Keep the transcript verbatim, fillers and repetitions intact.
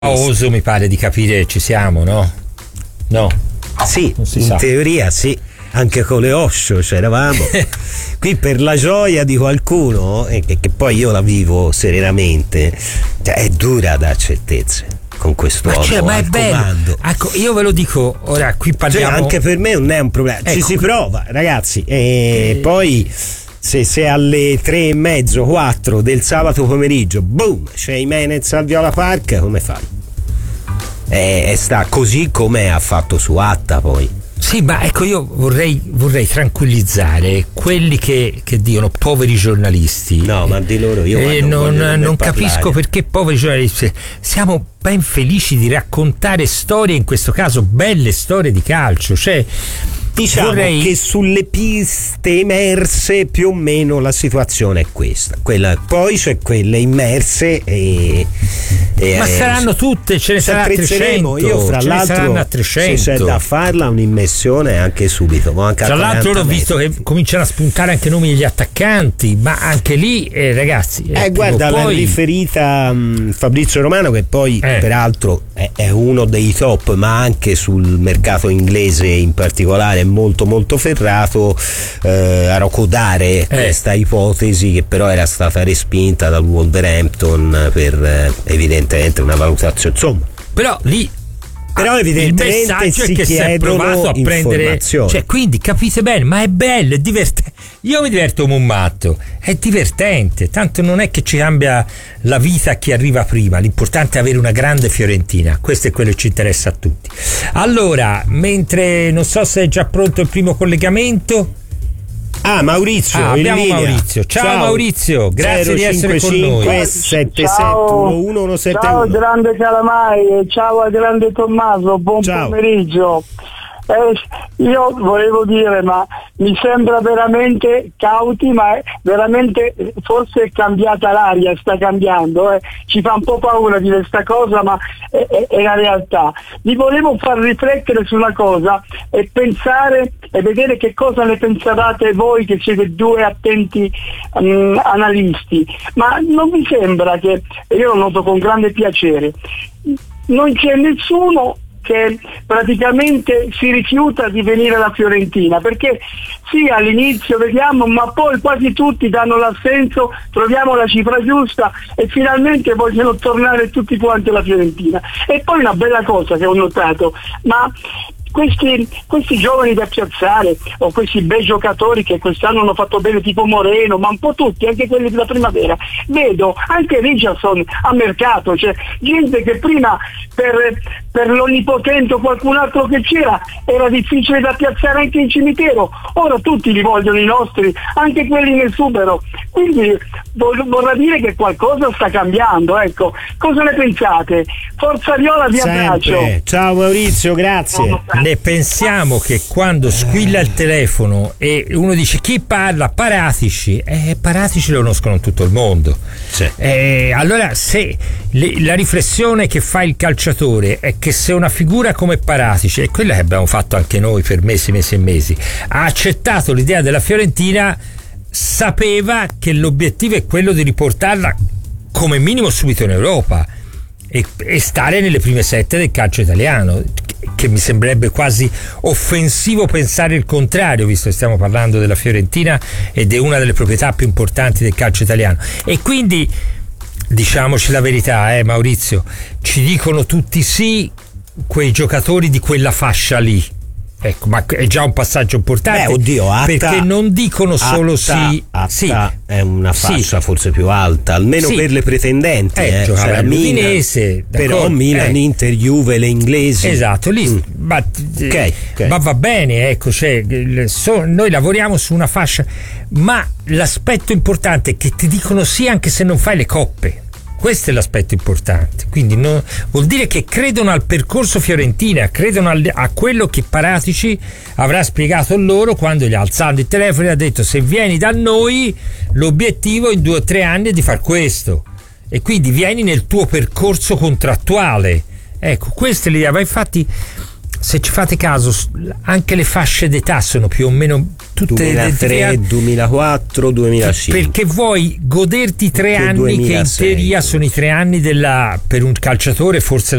Oso, mi pare di capire, ci siamo, no? No. Sì, in sa. teoria sì, anche con le Osho c'eravamo. Qui per la gioia di qualcuno, e che, che poi io la vivo serenamente, cioè, è dura da certezze con questo ma, uomo cioè, ma è al bello. comando. Ecco, io ve lo dico, ora qui parliamo. Cioè, anche per me non è un problema, ecco, ci si prova, ragazzi, e eh. poi se, se alle tre e mezzo, quattro del sabato pomeriggio, boom, c'è Jimenez al Viola Park, come fai? E, e sta così come ha fatto su Atta poi. Sì, ma ecco, io vorrei, vorrei tranquillizzare quelli che, che dicono poveri giornalisti. No, ma di loro io eh, non, non, non capisco perché poveri giornalisti. Siamo ben felici di raccontare storie, in questo caso belle storie di calcio. Cioè, diciamo vorrei... che sulle piste emerse più o meno la situazione è questa. Quella, poi c'è quelle immerse e, e ma eh, saranno tutte, ce ne saranno trecento. Io fra ce l'altro se c'è da farla un'immersione anche subito, anche tra l'altro ho visto che cominciano a spuntare anche nomi degli attaccanti, ma anche lì eh, ragazzi eh, eh guarda poi... l'ha riferita mh, Fabrizio Romano, che poi eh. peraltro è, è uno dei top, ma anche sul mercato inglese in particolare è molto molto ferrato eh, a rocodare eh. questa ipotesi, che però era stata respinta dal Wolverhampton per eh, evidentemente una valutazione, insomma, però lì però evidentemente si è che chiedono si è provato a prendere, cioè, quindi capite bene, ma è bello, è divertente. Io mi diverto come un matto, è divertente, tanto non è che ci cambia la vita a chi arriva prima, l'importante è avere una grande Fiorentina, questo è quello che ci interessa a tutti. Allora, mentre non so se è già pronto il primo collegamento. Ah, Maurizio, ah, abbiamo in Maurizio. Ciao, Ciao Maurizio, grazie di essere con noi. sette sette uno uno uno sette uno. Ciao grande Calamai e ciao al grande Tommaso, buon Ciao. pomeriggio. Eh, io volevo dire, ma mi sembra veramente cauti, ma è veramente forse è cambiata l'aria, sta cambiando, eh. Ci fa un po' paura dire questa cosa, ma è, è, è la realtà. Vi volevo far riflettere su una cosa e pensare e vedere che cosa ne pensavate voi, che siete due attenti um, analisti, ma non vi sembra che, io lo noto con grande piacere, non c'è nessuno che praticamente si rifiuta di venire alla Fiorentina, perché sì, all'inizio vediamo, ma poi quasi tutti danno l'assenso, troviamo la cifra giusta e finalmente vogliono tornare tutti quanti alla Fiorentina. E poi una bella cosa che ho notato, ma Questi, questi giovani da piazzare o questi bei giocatori che quest'anno hanno fatto bene, tipo Moreno, ma un po' tutti, anche quelli della primavera, vedo anche Richardson a mercato, cioè gente che prima per, per l'onnipotente o qualcun altro che c'era era difficile da piazzare anche in cimitero, ora tutti li vogliono i nostri, anche quelli nel Subero, quindi vorrà dire che qualcosa sta cambiando, ecco. Cosa ne pensate? Forza Viola, vi abbraccio. Ciao Maurizio, grazie. Ne pensiamo che quando squilla il telefono e uno dice chi parla? Paratici. Eh, Paratici lo conoscono in tutto il mondo. Sì. Eh, allora se le, la riflessione che fa il calciatore è che se una figura come Paratici, e quella che abbiamo fatto anche noi per mesi, mesi e mesi, ha accettato l'idea della Fiorentina, sapeva che l'obiettivo è quello di riportarla come minimo subito in Europa e, e stare nelle prime sette del calcio italiano, che mi sembrerebbe quasi offensivo pensare il contrario, visto che stiamo parlando della Fiorentina ed è una delle proprietà più importanti del calcio italiano. E quindi diciamoci la verità, eh Maurizio, ci dicono tutti sì quei giocatori di quella fascia lì. Ecco, ma è già un passaggio importante. Beh, oddio, Atta, perché non dicono solo Atta, sì, Atta sì, è una fascia sì, forse più alta, almeno sì, per le pretendenti. Eh, eh. giocava C'era Udinese, però Milan, eh. Inter, Juve, le inglesi. Esatto, lì, mm. ma, okay, okay. ma va bene, ecco, cioè, so, noi lavoriamo su una fascia, ma l'aspetto importante è che ti dicono sì anche se non fai le coppe. Questo è l'aspetto importante, quindi no, vuol dire che credono al percorso Fiorentina, credono al, a quello che Paratici avrà spiegato loro quando gli ha alzato il telefono e ha detto se vieni da noi l'obiettivo in due o tre anni è di far questo e quindi vieni nel tuo percorso contrattuale. Ecco, questa è l'idea, ma infatti se ci fate caso anche le fasce d'età sono più o meno tutte duemilatré, duemilaquattro, duemilacinque, perché vuoi goderti tre anni duemilasei, che in teoria sono i tre anni della, per un calciatore forse